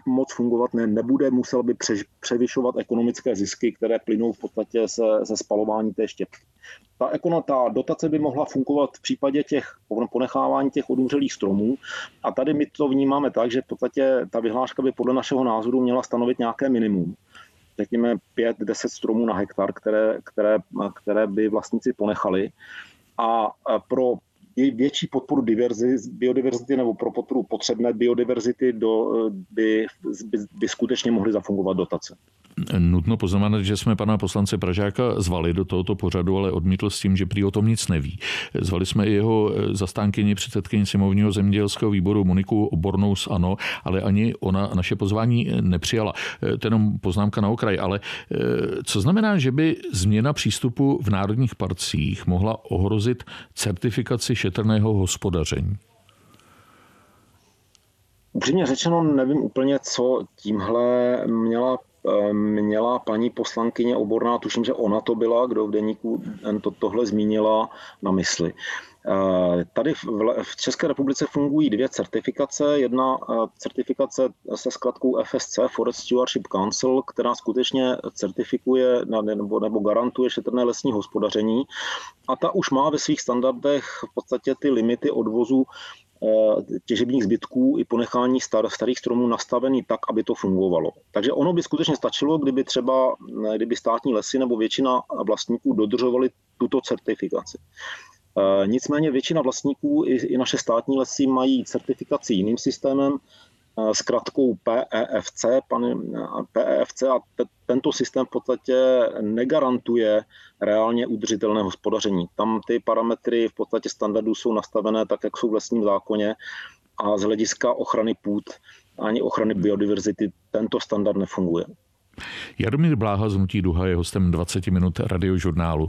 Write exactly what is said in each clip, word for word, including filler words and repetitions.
moc fungovat ne, nebude, musel by pře, převyšovat ekonomické zisky, které plynou v podstatě se, se spalování té štěpky. Ta, ta dotace by mohla fungovat v případě těch ponechávání těch odumřelých stromů a tady my to vnímáme tak, že v podstatě ta vyhláška by podle našeho názoru měla stanovit nějaké minimum. Řekněme pět deset stromů na hektar, které, které, které by vlastníci ponechali a pro větší podporu diverzi, biodiverzity nebo pro podporu potřebné biodiverzity do, by, by, by skutečně mohly zafungovat dotace. Nutno poznamenat, že jsme pana poslance Pražáka zvali do tohoto pořadu, ale odmítl s tím, že prý o tom nic neví. Zvali jsme i jeho zastánkyni, předsedkyni sněmovního zemědělského výboru Moniku Obornou z ANO, ale ani ona naše pozvání nepřijala. To je jenom poznámka na okraj, ale co znamená, že by změna přístupu v národních parcích mohla ohrozit certifikaci šetrného hospodaření? Upřímně řečeno, nevím úplně, co tímhle měla měla paní poslankyně Oborná, tuším, že ona to byla, kdo v deníku to, tohle zmínila, na mysli. Tady v České republice fungují dvě certifikace. Jedna certifikace se zkratkou F S C, Forest Stewardship Council, která skutečně certifikuje nebo, nebo garantuje šetrné lesní hospodaření. A ta už má ve svých standardech v podstatě ty limity odvozu těžebních zbytků i ponechání star, starých stromů nastavený tak, aby to fungovalo. Takže ono by skutečně stačilo, kdyby třeba kdyby státní lesy nebo většina vlastníků dodržovali tuto certifikaci. Nicméně většina vlastníků i, i naše státní lesy mají certifikaci jiným systémem, zkratkou P E F C, pan, P E F C a te, tento systém v podstatě negarantuje reálně udržitelné hospodaření. Tam ty parametry v podstatě standardů jsou nastavené tak, jak jsou v lesním zákoně a z hlediska ochrany půd ani ochrany biodiverzity tento standard nefunguje. Jaromír Bláha z Hnutí Duha je hostem dvacet minut Radiožurnálu.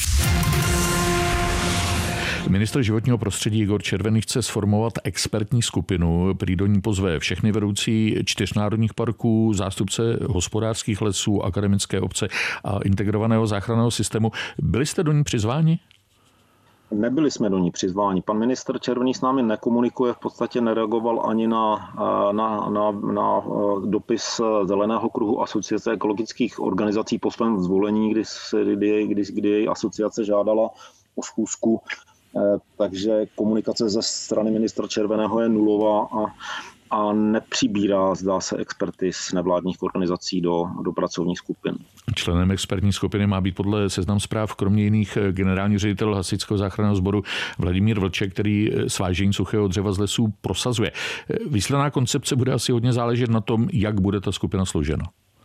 Ministr životního prostředí Igor Červený chce sformovat expertní skupinu, prý do ní pozve všechny vedoucí čtyř národních parků, zástupce hospodářských lesů, akademické obce a integrovaného záchranného systému. Byli jste do ní přizváni? Nebyli jsme do ní přizváni. Pan ministr Červený s námi nekomunikuje, v podstatě nereagoval ani na, na, na, na dopis Zeleného kruhu Asociace ekologických organizací po svém zvolení, kdy, kdy, kdy, kdy jej asociace žádala o schůzku. Takže komunikace ze strany ministra Červeného je nulová a, a nepřibírá, zdá se, experty z nevládních organizací do, do pracovních skupin. Členem expertní skupiny má být podle Seznam Zpráv kromě jiných generální ředitel Hasičského záchranného sboru Vladimír Vlček, který svážení suchého dřeva z lesů prosazuje. Výsledná koncepce bude asi hodně záležet na tom, jak bude ta skupina složena.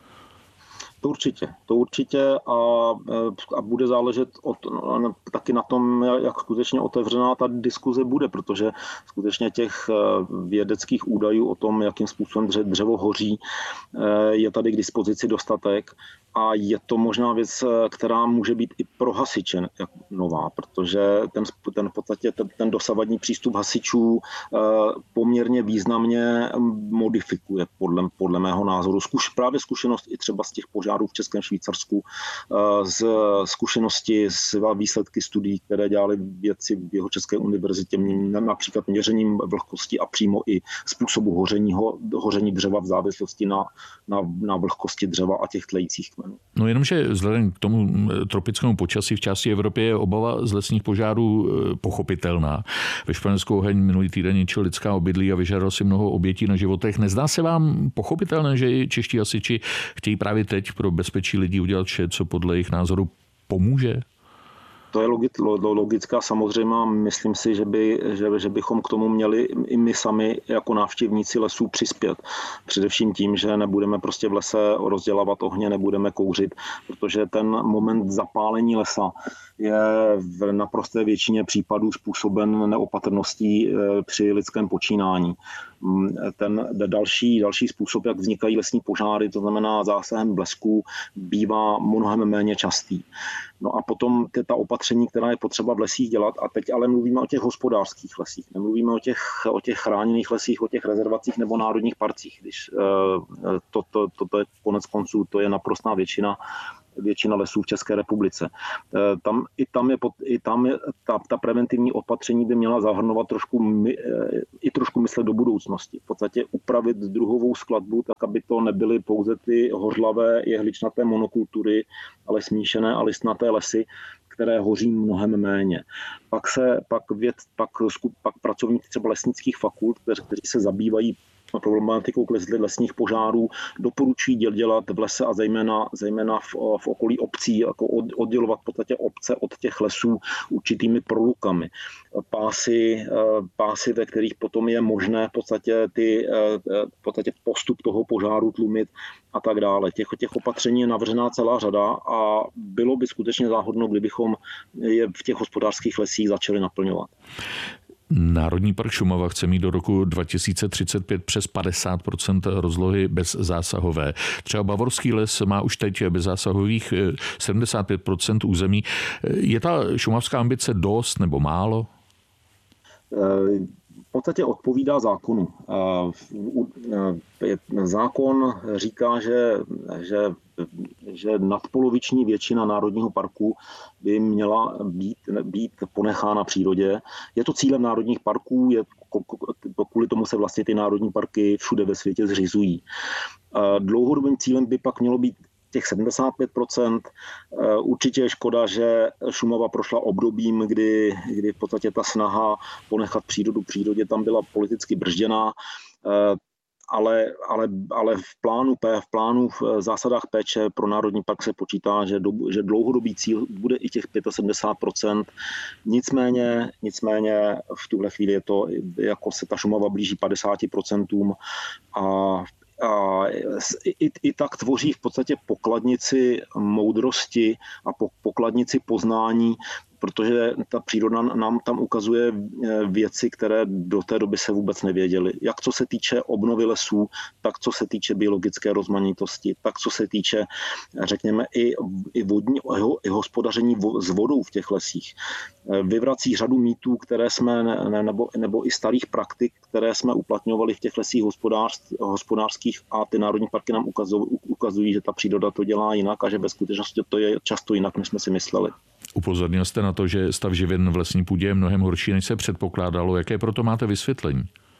To určitě, to určitě a, a bude záležet od, taky na tom, jak skutečně otevřená ta diskuze bude, protože skutečně těch vědeckých údajů o tom, jakým způsobem dřevo hoří, je tady k dispozici dostatek a je to možná věc, která může být i pro hasiče nová, protože ten, ten v podstatě ten, ten dosavadní přístup hasičů poměrně významně modifikuje podle, podle mého názoru. Zkuš, právě zkušenost i třeba z těch požárů v Českém Švýcarsku, z zkušenosti s výsledky studií, které dělali vědci v Jihočeské univerzitě, například měřením vlhkosti a přímo i způsobu hoření, hoření dřeva v závislosti na, na, na vlhkosti dřeva a těch tlejících kmenů. No jenomže vzhledem k tomu tropickému počasí v části Evropy je obava z lesních požárů pochopitelná. Ve Španělsku oheň minulý týden ničil lidská obydlí a vyžádal si mnoho obětí na životech. Nezdá se vám pochopitelné, že i čeští hasiči chtějí právě teď pro bezpečí lidí udělat vše, co podle jejich názoru pomůže? To je logická samozřejmá. Myslím si, že, by, že, že bychom k tomu měli i my sami jako návštěvníci lesů přispět. Především tím, že nebudeme prostě v lese rozdělávat ohně, nebudeme kouřit, protože ten moment zapálení lesa je v naprosté většině případů způsoben neopatrností při lidském počínání. Ten další, další způsob, jak vznikají lesní požáry, to znamená zásahem blesku, bývá mnohem méně častý. No a potom ta opatření, která je potřeba v lesích dělat, a teď ale mluvíme o těch hospodářských lesích, nemluvíme o těch, o těch chráněných lesích, o těch rezervacích nebo národních parcích, když to, to, to, to je konec konců, to je naprostá většina většina lesů v České republice. Tam, i tam je, i tam je ta, ta preventivní opatření by měla zahrnovat trošku, i trošku myslet do budoucnosti. V podstatě upravit druhovou skladbu, tak aby to nebyly pouze ty hořlavé jehličnaté monokultury, ale smíšené a listnaté lesy, které hoří mnohem méně. Pak se pak, věd, pak, pak pracovníci třeba lesnických fakult, kteří, kteří se zabývají problematikou lesních požárů, doporučují dělat v lese a zejména, zejména v, v okolí obcí, jako od, oddělovat v podstatě obce od těch lesů určitými prolukami. Pásy, pásy, ve kterých potom je možné v podstatě, ty, v podstatě postup toho požáru tlumit a tak dále. Těch, těch opatření je navržená celá řada a bylo by skutečně záhodno, kdybychom je v těch hospodářských lesích začali naplňovat. Národní park Šumava chce mít do roku dva tisíce třicet pět přes padesát procent rozlohy bezzásahové. Třeba Bavorský les má už teď bezzásahových sedmdesát pět procent území. Je ta šumavská ambice dost nebo málo? V podstatě odpovídá zákonu. Zákon říká, že, že, že nadpoloviční většina národního parku by měla být, být ponechána přírodě. Je to cílem národních parků, je, kvůli tomu se vlastně ty národní parky všude ve světě zřizují. Dlouhodobým cílem by pak mělo být těch sedmdesát pět procent. Určitě je škoda, že Šumava prošla obdobím, kdy, kdy v podstatě ta snaha ponechat přírodu přírodě tam byla politicky bržděná, ale, ale, ale v plánu P, v plánu v zásadách péče pro národní park se počítá, že, do, že dlouhodobý cíl bude i těch sedmdesát pět procent. Nicméně, nicméně v tuhle chvíli je to, jako se ta Šumava blíží padesát procent a A i, i tak tvoří v podstatě pokladnici moudrosti a pokladnici poznání, protože ta příroda nám tam ukazuje věci, které do té doby se vůbec nevěděly. Jak co se týče obnovy lesů, tak co se týče biologické rozmanitosti, tak co se týče, řekněme, i, i, vodní, i hospodaření s vodou v těch lesích. Vyvrací řadu mýtů, které jsme, nebo, nebo i starých praktik, které jsme uplatňovali v těch lesích hospodářských a ty národní parky nám ukazují, ukazují, že ta příroda to dělá jinak a že ve skutečnosti to je často jinak, než jsme si mysleli. Upozornil jste na to, že stav živin v lesní půdě je mnohem horší, než se předpokládalo. Jaké proto máte vysvětlení?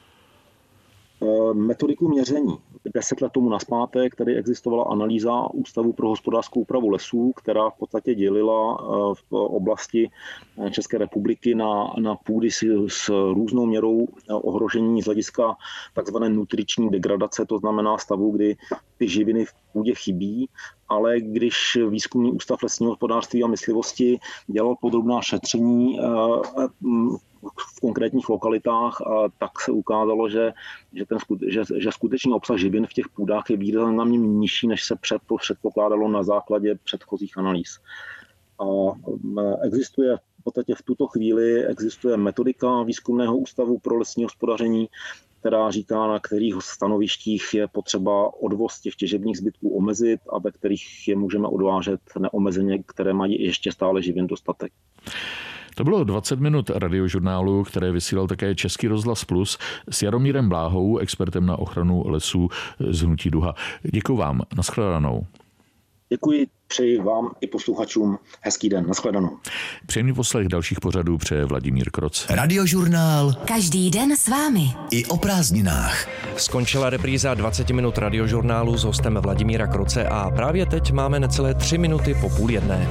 Metodiku měření. Deset let tomu nazpátek tady existovala analýza Ústavu pro hospodářskou úpravu lesů, která v podstatě dělila v oblasti České republiky na, na půdy s, s různou měrou ohrožení z hlediska takzvané nutriční degradace, to znamená stavu, kdy ty živiny v půdě chybí, ale když Výzkumný ústav lesního hospodářství a myslivosti dělal podrobná šetření v konkrétních lokalitách, tak se ukázalo, že, že, ten, že, že skutečný obsah živin v těch půdách je výrazně nižší, než se předpokládalo na základě předchozích analýz. A existuje v podstatě v tuto chvíli existuje metodika Výzkumného ústavu pro lesní hospodaření, která říká, na kterých stanovištích je potřeba odvoz těch těžebních zbytků omezit a ve kterých je můžeme odvážet neomezeně, které mají ještě stále živin dostatek. To bylo dvacet minut radiožurnálu, které vysílal také Český rozhlas Plus s Jaromírem Bláhou, expertem na ochranu lesů z Hnutí Duha. Děkuji vám. Nashledanou. Děkuji, přeji vám i posluchačům hezký den. Nashledanou. Příjemný poslech dalších pořadů přeje Vladimír Kroc. Radiožurnál. Každý den s vámi. I o prázdninách. Skončila repríza dvacet minut radiožurnálu s hostem Vladimíra Kroce a právě teď máme necelé tři minuty po půl jedné.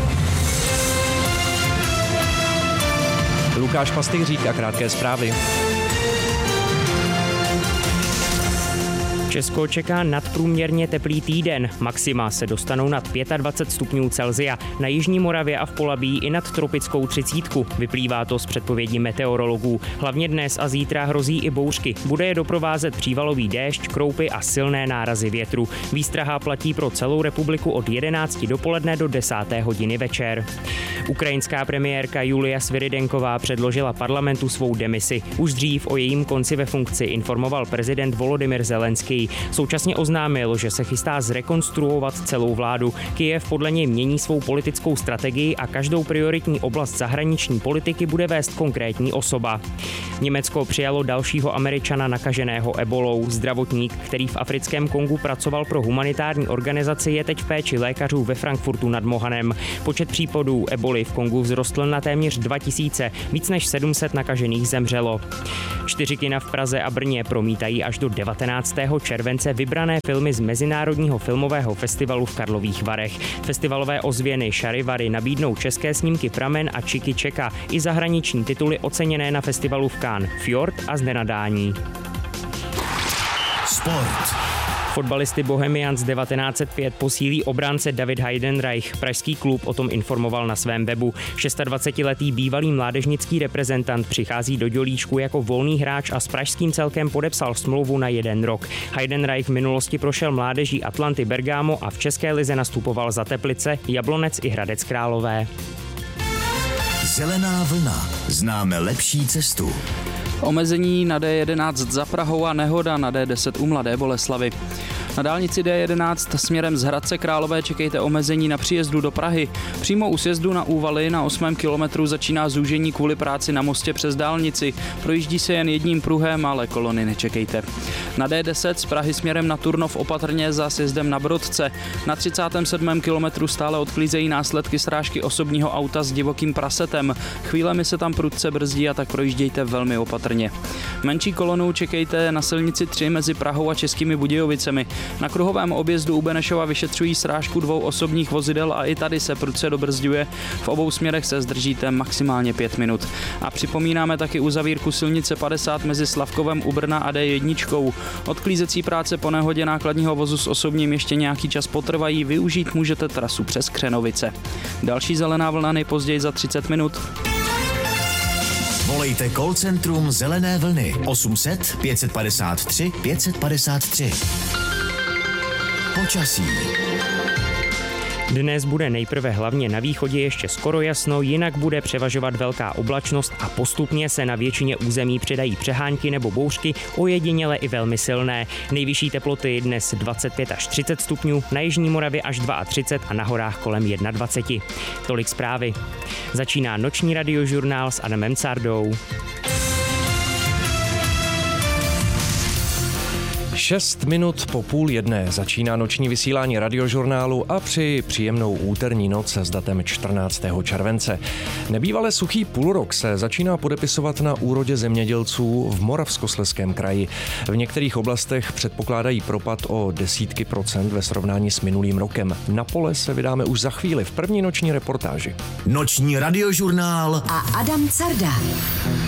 Lukáš Pastýřík a krátké zprávy. Česko čeká nadprůměrně teplý týden. Maxima se dostanou nad dvacet pět stupňů Celsia. Na jižní Moravě a v Polabí i nad tropickou třicítku. Vyplývá to z předpovědí meteorologů. Hlavně dnes a zítra hrozí i bouřky. Bude je doprovázet přívalový déšť, kroupy a silné nárazy větru. Výstraha platí pro celou republiku od jedenácti dopoledne do desáté hodiny večer. Ukrajinská premiérka Julia Sviridenková předložila parlamentu svou demisi. Už dřív o jejím konci ve funkci informoval prezident Volodymyr Zelenský. strategii. Současně oznámil, že se chystá zrekonstruovat celou vládu. Kyjev podle něj mění svou politickou strategii a každou prioritní oblast zahraniční politiky bude vést konkrétní osoba. Německo přijalo dalšího Američana nakaženého ebolou. Zdravotník, který v africkém Kongu pracoval pro humanitární organizaci, je teď v péči lékařů ve Frankfurtu nad Mohanem. Počet případů eboli v Kongu vzrostl na téměř dva tisíce, víc než sedm set nakažených zemřelo. Čtyři kina v Praze a Brně promítají až do devatenáctého července vybrané filmy z Mezinárodního filmového festivalu v Karlových Varech. Festivalové ozvěny Šarivary nabídnou české snímky Pramen a Čiky Čeka i zahraniční tituly oceněné na festivalu v Cannes, Fjord a Znenadání. Sport. Fotbalisty Bohemians devatenáct set pět posílí obránce David Heidenreich. Pražský klub o tom informoval na svém webu. dvacetišestiletý bývalý mládežnický reprezentant přichází do Dělíčku jako volný hráč a s pražským celkem podepsal smlouvu na jeden rok. Heidenreich v minulosti prošel mládeží Atlanty Bergamo a v české lize nastupoval za Teplice, Jablonec i Hradec Králové. Zelená vlna. Známe lepší cestu. Omezení na D jedenáct za Prahou a nehoda na D deset u Mladé Boleslavi. Na dálnici D jedenáct směrem z Hradce Králové čekejte omezení na příjezdu do Prahy. Přímo u sjezdu na Úvaly na osmém kilometru začíná zúžení kvůli práci na mostě přes dálnici. Projíždí se jen jedním pruhem, ale kolony nečekejte. Na D deset z Prahy směrem na Turnov opatrně za sjezdem na Brodce. Na třicátém sedmém kilometru stále odklízejí následky srážky osobního auta s divokým prasetem. Chvílemi se tam prudce brzdí a tak projíždějte velmi opatrně. Menší kolonu čekejte na silnici tři mezi Prahou a Českými Budějovicemi. Na kruhovém objezdu u Benešova vyšetřují srážku dvou osobních vozidel a i tady se prudce dobrzďuje. V obou směrech se zdržíte maximálně pět minut. A připomínáme taky uzavírku silnice padesát mezi Slavkovem u Brna a D jedna. Odklízecí práce po nehodě nákladního vozu s osobním ještě nějaký čas potrvají, využít můžete trasu přes Křenovice. Další zelená vlna nejpozději za třicet minut. Volejte call centrum Zelené vlny osm set pět padesát tři pět padesát tři. Počasí. Dnes bude nejprve hlavně na východě ještě skoro jasno, jinak bude převažovat velká oblačnost a postupně se na většině území přidají přehánky nebo bouřky, ojediněle i velmi silné. Nejvyšší teploty dnes dvacet pět až třicet stupňů, na jižní Moravě až třicet dva a na horách kolem dvacet jedna. Tolik zprávy. Začíná noční radiožurnál s Adamem Cardou. Šest minut po půl jedné začíná noční vysílání radiožurnálu a přeji příjemnou úterní noc s datem čtrnáctého července. Nebývalé suchý půlrok se začíná podepisovat na úrodě zemědělců v Moravskoslezském kraji. V některých oblastech předpokládají propad o desítky procent ve srovnání s minulým rokem. Na pole se vydáme už za chvíli v první noční reportáži. Noční radiožurnál a Adam Carda.